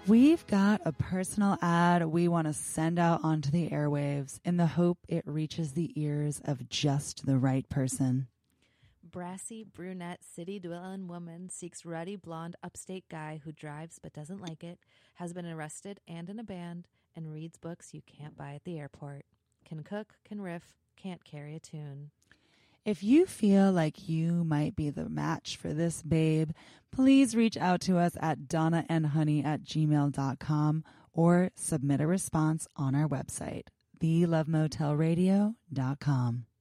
We've got a personal ad we want to send out onto the airwaves in the hope it reaches the ears of just the right person. Brassy, brunette, city-dwelling woman seeks ruddy, blonde, upstate guy who drives but doesn't like it, has been arrested and in a band, and reads books you can't buy at the airport. Can cook, can riff, can't carry a tune. If you feel like you might be the match for this babe, please reach out to us at donnaandhoney@gmail.com or submit a response on our website, thelovemotelradio.com.